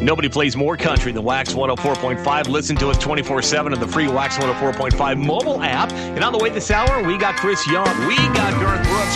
Nobody plays more country than Wax 104.5. Listen to us 24/7 on the free Wax 104.5 mobile app. And on the way this hour, we got Chris Young. We got Garth Brooks.